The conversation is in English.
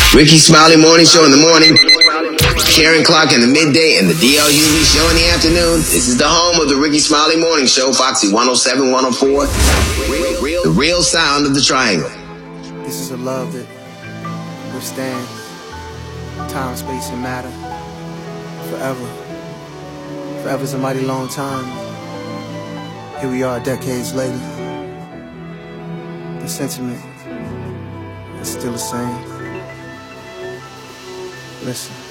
Ricky Smiley Morning Show in the morning, Karen Clark in the midday, and the DL Hughley Show in the afternoon. This is the home of the Ricky Smiley Morning Show, Foxy 107, 104. The real sound of the Triangle. This is a love that withstands time, space, and matter forever. Forever's a mighty long time. Here we are decades later. The sentiment is still the same. Listen.